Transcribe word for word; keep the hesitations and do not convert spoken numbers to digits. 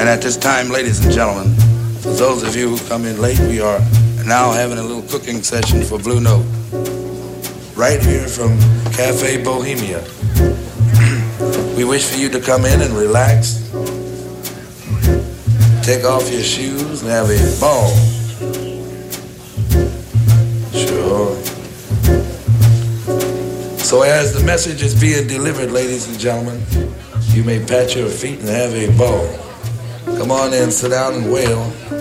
at this time, ladies and gentlemen, for those of you who come in late, we are now having a little cooking session for Blue Note. Right here from Cafe Bohemia. We wish for you to come in and relax. Take off your shoes and have a ball. Sure. So as the message is being delivered, ladies and gentlemen, you may pat your feet and have a ball. Come on in, sit down and wail.